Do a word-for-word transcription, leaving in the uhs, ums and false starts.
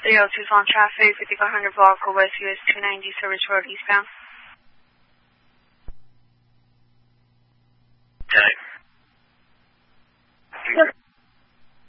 three oh two on traffic, fifty-five hundred block of West U S two ninety Service Road eastbound.